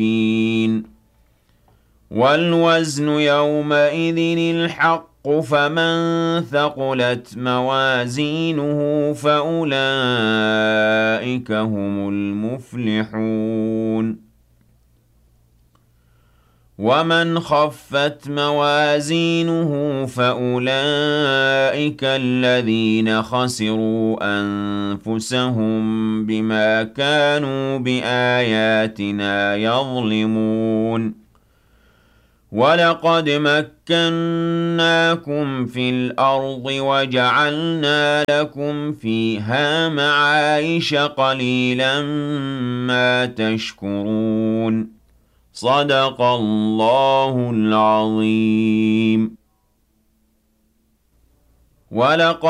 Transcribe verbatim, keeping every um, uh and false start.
وَالْوَزْنُ يَوْمَئِذٍ الْحَقُّ ۚ فَمَن ثَقُلَتْ مَوَازِينُهُ فَأُولَٰئِكَ هُمُ الْمُفْلِحُونَ وَمَنْ خَفَّتْ مَوَازِينُهُ فَأُولَٰئِكَ الَّذِينَ خَسِرُوا أَنفُسَهُم بِمَا كَانُوا بِآيَاتِنَا يَظْلِمُونَ وَلَقَدْ مَكَّنَّاكُمْ فِي الْأَرْضِ وَجَعَلْنَا لَكُمْ فِيهَا مَعَايِشَ ۗ قَلِيلًا مَّا تَشْكُرُونَ صدق الله العظيم. ولقد